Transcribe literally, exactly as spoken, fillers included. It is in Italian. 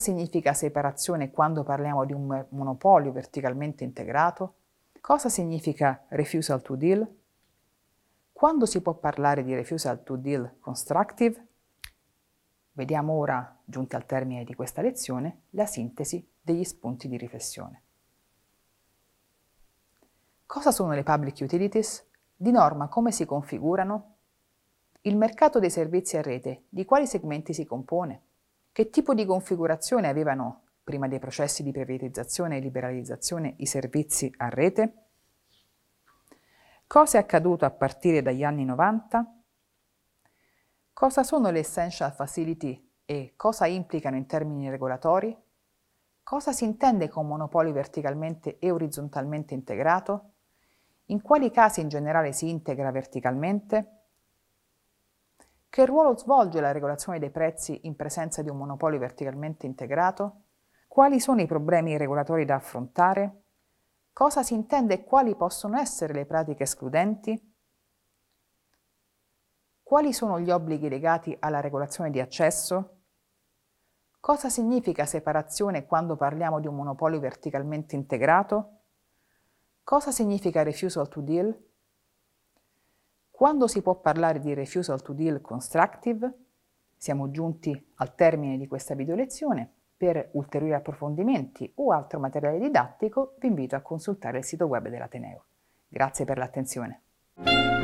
significa separazione quando parliamo di un monopolio verticalmente integrato? Cosa significa refusal to deal? Quando si può parlare di refusal to deal constructive? Vediamo ora, giunti al termine di questa lezione, la sintesi degli spunti di riflessione. Cosa sono le public utilities? Di norma come si configurano? Il mercato dei servizi a rete di quali segmenti si compone? Che tipo di configurazione avevano, prima dei processi di privatizzazione e liberalizzazione, i servizi a rete? Cosa è accaduto a partire dagli anni novanta? Cosa sono le essential facility e cosa implicano in termini regolatori? Cosa si intende con monopolio verticalmente e orizzontalmente integrato? In quali casi in generale si integra verticalmente? Che ruolo svolge la regolazione dei prezzi in presenza di un monopolio verticalmente integrato? Quali sono i problemi regolatori da affrontare? Cosa si intende e quali possono essere le pratiche escludenti? Quali sono gli obblighi legati alla regolazione di accesso? Cosa significa separazione quando parliamo di un monopolio verticalmente integrato? Cosa significa refusal to deal? Quando si può parlare di refusal to deal constructive? Siamo giunti al termine di questa video lezione. Per ulteriori approfondimenti o altro materiale didattico vi invito a consultare il sito web dell'Ateneo. Grazie per l'attenzione.